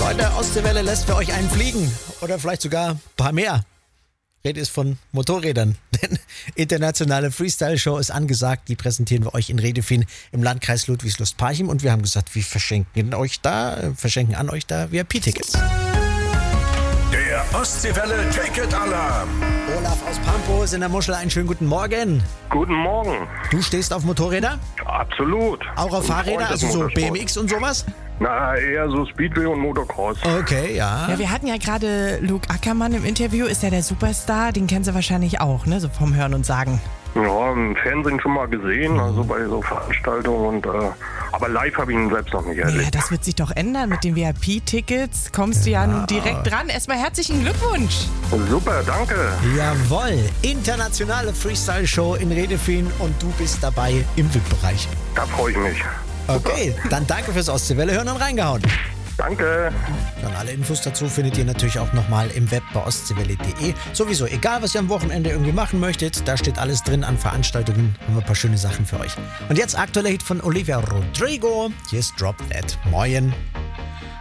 Freunde, Ostseewelle lässt für euch einen fliegen. Oder vielleicht sogar ein paar mehr. Rede ist von Motorrädern. Denn internationale Freestyle-Show ist angesagt. Die präsentieren wir euch in Redefin im Landkreis Ludwigslust-Parchim. Und wir haben gesagt, wir verschenken an euch da VIP-Tickets. Der Ostseewelle Ticket-Alarm. Olaf aus Pampus in der Muschel, einen schönen guten Morgen. Guten Morgen. Du stehst auf Motorräder? Absolut. Auch auf Fahrräder, also so BMX und sowas? Na, eher so Speedway und Motocross. Okay, ja. Ja, wir hatten ja gerade Luke Ackermann im Interview, ist ja der Superstar, den kennen Sie wahrscheinlich auch, ne, so vom Hören und Sagen. Ja, im Fernsehen schon mal gesehen, also bei so Veranstaltungen aber live habe ich ihn selbst noch nicht Ja, erlebt. das wird sich doch ändern mit den VIP-Tickets. Kommst du ja nun direkt dran. Erstmal herzlichen Glückwunsch. Super, danke. Jawohl, internationale Freestyle-Show in Redefin und du bist dabei im VIP-Bereich. Da freue ich mich. Okay, dann danke fürs Ostseewelle hören und reingehauen. Danke. Und alle Infos dazu findet ihr natürlich auch nochmal im Web bei ostseewelle.de. Sowieso, egal was ihr am Wochenende irgendwie machen möchtet, da steht alles drin an Veranstaltungen. Haben wir ein paar schöne Sachen für euch. Und jetzt aktueller Hit von Olivia Rodrigo. Hier ist Drop That. Moin.